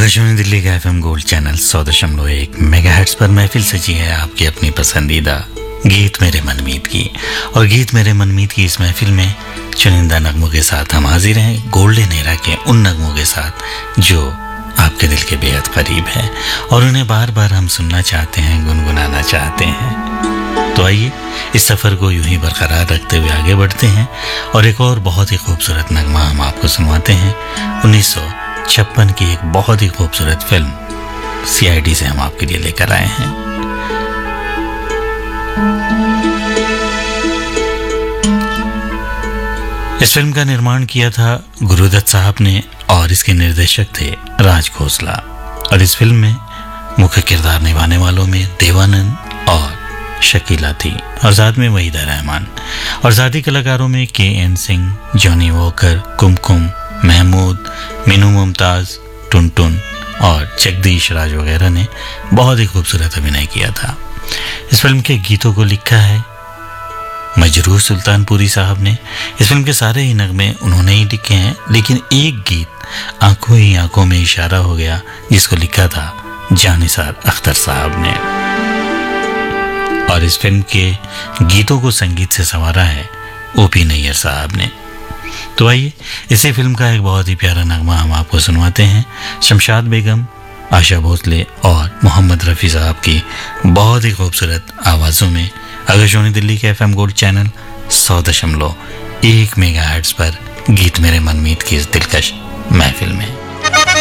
आकाशवाणी दिल्ली का FM gold channel 100.1 megahertz पर महफिल सजी है आपकी अपनी पसंदीदा गीत मेरे मनमीत की। और गीत मेरे मनमीत की इस महफिल में चुनिंदा नगमों के साथ हम हाजिर हैं, गोल्डन एरा के उन नगमों के साथ जो आपके दिल के बेहद करीब है और उन्हें बार बार हम सुनना चाहते हैं, गुनगुनाना चाहते हैं। तो आइए इस सफ़र को यूं ही बरकरार रखते हुए आगे बढ़ते हैं और एक और बहुत ही खूबसूरत नगमा हम आपको सुनवाते हैं। 1956 की एक बहुत ही खूबसूरत फिल्म CID से हम आपके लिए लेकर आए हैं। इस फिल्म का निर्माण किया था गुरुदत्त साहब ने और इसके निर्देशक थे राज खोसला। और इस फिल्म में मुख्य किरदार निभाने वालों में देवानंद और शकीला थी और साथ में वहीदा रहमान। और साथी कलाकारों में KN सिंह, जॉनी वॉकर, कुमकुम, महमूद, मीनू मुमताज, टुनटुन और जगदीश राज वगैरह ने बहुत ही खूबसूरत अभिनय किया था। इस फिल्म के गीतों को लिखा है मजरूह सुल्तानपुरी साहब ने। इस फिल्म के सारे ही नगमे उन्होंने ही लिखे हैं, लेकिन एक गीत आंखों ही आंखों में इशारा हो गया जिसको लिखा था जानिसार अख्तर साहब ने। और इस फिल्म के गीतों को संगीत से संवारा है OP नैयर साहब ने। तो आइए इसी फिल्म का एक बहुत ही प्यारा नगमा हम आपको सुनवाते हैं। शमशाद बेगम, आशा भोसले और मोहम्मद रफ़ी साहब की बहुत ही खूबसूरत आवाज़ों में आकाशवाणी दिल्ली के FM गोल्ड चैनल 100.1 मेगाहर्ट्ज पर गीत मेरे मनमीत की इस दिलकश महफिल में।